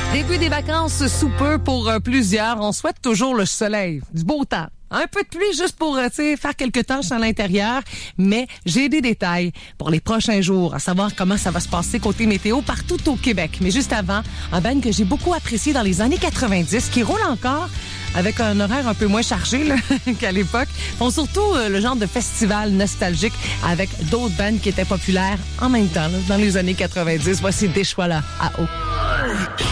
Début des vacances sous peu pour plusieurs. On souhaite toujours le soleil, du beau temps. Un peu de pluie juste pour faire quelques tâches à l'intérieur, mais j'ai des détails pour les prochains jours, à savoir comment ça va se passer côté météo partout au Québec. Mais juste avant, un band que j'ai beaucoup apprécié dans les années 90, qui roule encore avec un horaire un peu moins chargé là, qu'à l'époque. Font surtout le genre de festival nostalgique avec d'autres bands qui étaient populaires en même temps là, dans les années 90. Voici Dishwalla à eau.